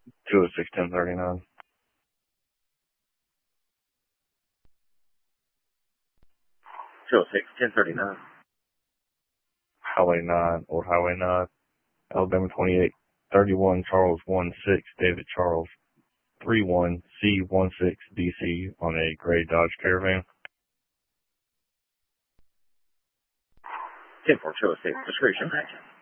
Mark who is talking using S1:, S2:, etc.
S1: 206 1039.
S2: 206 1039.
S1: Highway 9, Old Highway 9, Alabama 28, 31 Charles 16, David Charles 31 C16 DC on a gray Dodge Caravan.
S2: 10-4 206, description.